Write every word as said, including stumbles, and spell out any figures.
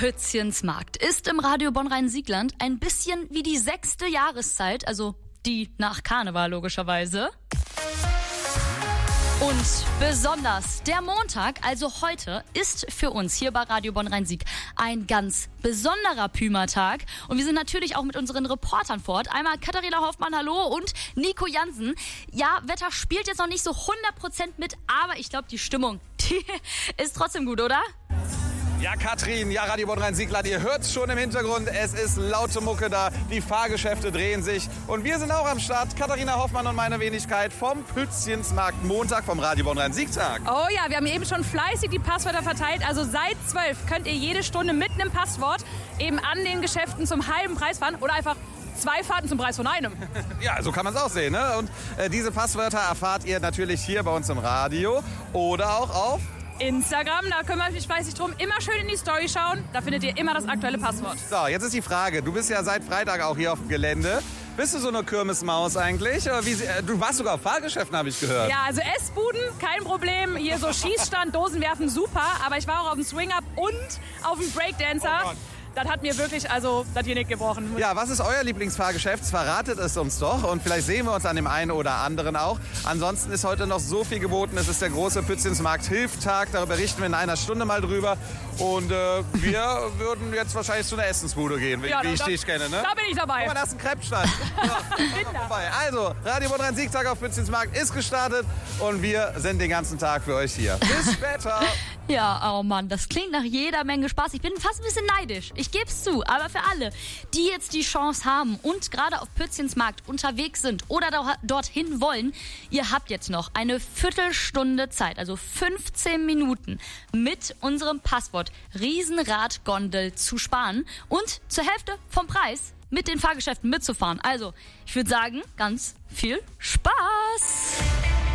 Pützchensmarkt ist im Radio Bonn-Rhein-Siegland ein bisschen wie die sechste Jahreszeit, also die nach Karneval logischerweise. Und besonders der Montag, also heute, ist für uns hier bei Radio Bonn-Rhein-Sieg ein ganz besonderer Pümertag. Und wir sind natürlich auch mit unseren Reportern vor Ort. Einmal Katharina Hoffmann, hallo, und Nico Jansen. Ja, Wetter spielt jetzt noch nicht so hundert Prozent mit, aber ich glaube, die Stimmung, die ist trotzdem gut, oder? Ja, Katrin, ja, Radio Bonn-Rhein-Siegland, ihr hört es schon im Hintergrund, es ist laute Mucke da, die Fahrgeschäfte drehen sich und wir sind auch am Start, Katharina Hoffmann und meine Wenigkeit vom Pützchensmarkt Montag vom Radio Bonn-Rhein-Siegtag. Oh ja, wir haben eben schon fleißig die Passwörter verteilt, also seit zwölf könnt ihr jede Stunde mit einem Passwort eben an den Geschäften zum halben Preis fahren oder einfach zwei Fahrten zum Preis von einem. Ja, so kann man es auch sehen, ne? Und äh, diese Passwörter erfahrt ihr natürlich hier bei uns im Radio oder auch auf Instagram, da kümmere ich mich fleißig drum. Immer schön in die Story schauen, da findet ihr immer das aktuelle Passwort. So, jetzt ist die Frage, du bist ja seit Freitag auch hier auf dem Gelände. Bist du so eine Kirmesmaus eigentlich? Oder wie, du warst sogar auf Fahrgeschäften, habe ich gehört. Ja, also Essbuden, kein Problem. Hier so Schießstand, Dosenwerfen, super. Aber ich war auch auf dem Swing-Up und auf dem Breakdancer. Oh Gott. Das hat mir wirklich, also, das Genick gebrochen. Ja, was ist euer Lieblingsfahrgeschäft? Verratet es uns doch und vielleicht sehen wir uns an dem einen oder anderen auch. Ansonsten ist heute noch so viel geboten. Es ist der große Pützchensmarkt Hilftag. Darüber berichten wir in einer Stunde mal drüber. Und äh, wir würden jetzt wahrscheinlich zu einer Essensbude gehen, wie, ja, wie ich da, dich kenne, ne? Da bin ich dabei. Guck mal, da ist ein Crepe-Stand. Ja, also, Radio Bonn-Rhein-Siegtag auf Pützchensmarkt ist gestartet und wir sind den ganzen Tag für euch hier. Bis später. Ja, oh Mann, das klingt nach jeder Menge Spaß. Ich bin fast ein bisschen neidisch. Ich gebe es zu, aber für alle, die jetzt die Chance haben und gerade auf Pützchensmarkt unterwegs sind oder do- dorthin wollen, ihr habt jetzt noch eine Viertelstunde Zeit, also fünfzehn Minuten, mit unserem Passwort Riesenradgondel zu sparen und zur Hälfte vom Preis mit den Fahrgeschäften mitzufahren. Also, ich würde sagen, ganz viel Spaß!